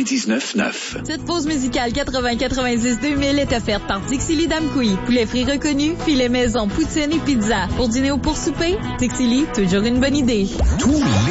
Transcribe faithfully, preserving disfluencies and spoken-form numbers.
quatre-vingt-dix-neuf neuf. Cette pause musicale quatre-vingts quatre-vingt-dix deux mille est offerte par Dixili Damkoui. Poulet frit reconnu, filet maison, poutine et pizza. Pour dîner ou pour souper, Dixili, toujours une bonne idée. Tous les